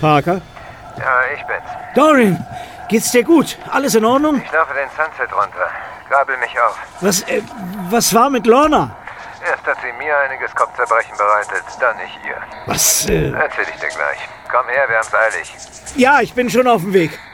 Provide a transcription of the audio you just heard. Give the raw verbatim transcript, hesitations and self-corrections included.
Parker? Ja, ich bin's. Dorian, geht's dir gut? Alles in Ordnung? Ich laufe den Sunset runter. Gabel mich auf. Was, äh, was war mit Lorna? Erst hat sie mir einiges Kopfzerbrechen bereitet, dann ich ihr. Was, äh... Erzähl ich dir gleich. Komm her, wir haben's eilig. Ja, ich bin schon auf dem Weg.